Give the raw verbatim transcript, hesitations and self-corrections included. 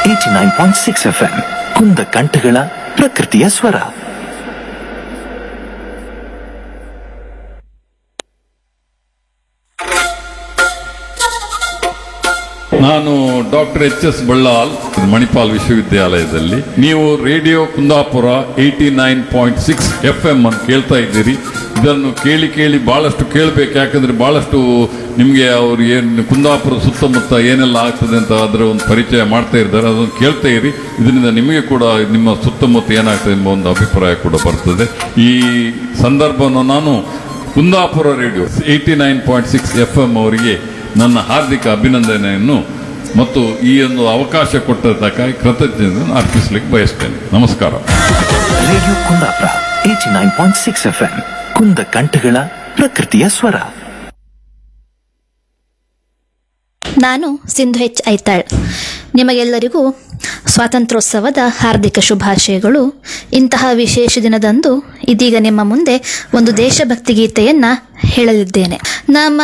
Eighty nine point six F M ಕುಂದ ಕಂಠಗಳ ಪ್ರಕೃತಿಯ ಸ್ವರ. ನಾನು doctor H S Ballal, Manipal ವಿಶ್ವವಿದ್ಯಾಲಯದಲ್ಲಿ. ನೀವು radio Kundapura eighty nine point six F M ಅನ್ನು ಕೇಳ್ತಾ ಇದ್ದೀರಿ. ಇದನ್ನು ಕೇಳಿ ಕೇಳಿ ಬಹಳಷ್ಟು ಕೇಳಬೇಕು, ಯಾಕಂದ್ರೆ ಬಹಳಷ್ಟು ನಿಮಗೆ ಅವ್ರು ಏನು ಕುಂದಾಪುರ ಸುತ್ತಮುತ್ತ ಏನೆಲ್ಲ ಆಗ್ತದೆ ಅಂತ ಅದರ ಒಂದು ಪರಿಚಯ ಮಾಡ್ತಾ ಇದ್ದಾರೆ. ಅದನ್ನು ಕೇಳ್ತಾ ಇರಿ. ಇದರಿಂದ ನಿಮಗೆ ಕೂಡ ನಿಮ್ಮ ಸುತ್ತಮುತ್ತ ಏನಾಗ್ತದೆ ಎಂಬ ಒಂದು ಅಭಿಪ್ರಾಯ ಕೂಡ ಬರ್ತದೆ. ಈ ಸಂದರ್ಭವನ್ನು ನಾನು Kundapura radio eighty nine point six F M ಅವರಿಗೆ ನನ್ನ ಹಾರ್ದಿಕ ಅಭಿನಂದನೆಯನ್ನು ಮತ್ತು ಈ ಒಂದು ಅವಕಾಶ ಕೊಟ್ಟದಕ್ಕಾಗಿ ಕೃತಜ್ಞತೆಯನ್ನು ಅರ್ಪಿಸಲಿಕ್ಕೆ ಬಯಸ್ತೇನೆ. ನಮಸ್ಕಾರ. Radio Kundapura eighty nine point six F M ಕುಂದ ಕಂಠಗಳ ಪ್ರಕೃತಿಯ ಸ್ವರ. ನಾನು ಸಿಂಧು ಹೆಚ್ ಐತಾಳ್. ನಿಮಗೆಲ್ಲರಿಗೂ ಸ್ವಾತಂತ್ರ್ಯೋತ್ಸವದ ಹಾರ್ದಿಕ ಶುಭಾಶಯಗಳು. ಇಂತಹ ವಿಶೇಷ ದಿನದಂದು ಇದೀಗ ನಿಮ್ಮ ಮುಂದೆ ಒಂದು ದೇಶಭಕ್ತಿ ಗೀತೆಯನ್ನ ಹೇಳಲಿದ್ದೇನೆ. ನಮ್ಮ